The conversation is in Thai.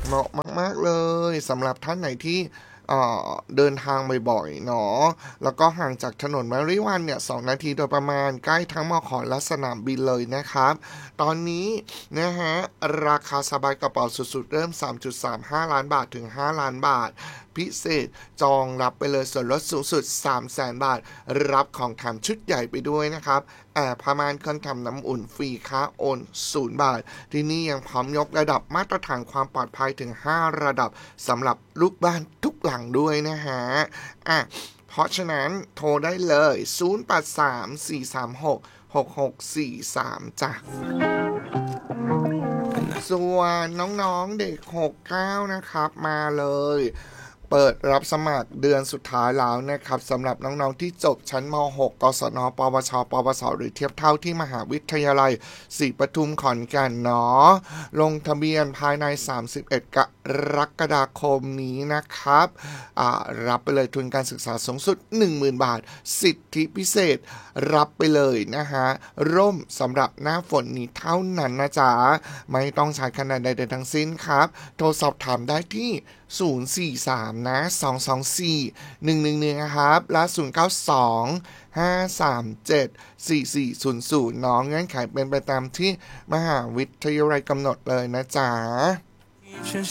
เหมาะมากๆเลยสำหรับท่านไหนที่เดินทางบ่อยๆเนาะแล้วก็ห่างจากถนนมาริวันเนี่ย2 นาทีโดยประมาณใกล้ทั้งมอขอและสนามบินเลยนะครับตอนนี้นะฮะราคาสบายกระเป๋าสุดๆเริ่ม 3.35 ล้านบาทถึง5ล้านบาทพิเศษจองรับไปเลยส่วนลดสูงสุด 300,000 บาทรับของแถมชุดใหญ่ไปด้วยนะครับพม่านเครื่องทำน้ำอุ่นฟรีค่าโอน0 บาทที่นี่ยังพร้อมยกระดับมาตรฐานความปลอดภัยถึง5ระดับสำหรับลูกบ้านทุกหลังด้วยนะฮะเพราะฉะนั้นโทรได้เลย0834366643จ้ะส่วนน้องๆเด็ก69นะครับมาเลยเปิดรับสมัครเดือนสุดท้ายแล้วนะครับสำหรับน้องๆที่จบชั้นม.6 กศน.ปวช.ปวสหรือเทียบเท่าที่มหาวิทยาลัยศรีปทุมขอนแก่นเนาะลงทะเบียนภายใน31 กรกฎาคมนี้นะครับรับไปเลยทุนการศึกษาสูงสุด 10,000 บาทสิทธิพิเศษรับไปเลยนะฮะร่มสำหรับหน้าฝนนี้เท่านั้นนะจ๊ะไม่ต้องใช้คะแนนใดๆทั้งสิ้นครับโทรสอบถามได้ที่043นะ224 111นะครับและ092 537 4400น้องเงื่อนไขเป็นไปตามที่มหาวิทยาลัยกำหนดเลยนะจ๊ะ